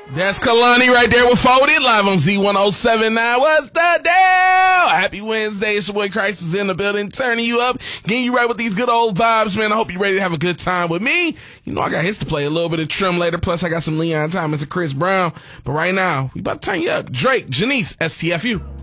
That's Kalani right there with Folded, live on Z1079. What's the deal? Happy Wednesday. It's your boy Christ is in the building, turning you up, getting you right with these good old vibes, man. I hope you're ready to have a good time with me. You know, I got hits to play, a little bit of Trim later, plus I got some Leon Thomas and Chris Brown. But right now, we about to turn you up. Drake, Janice, STFU.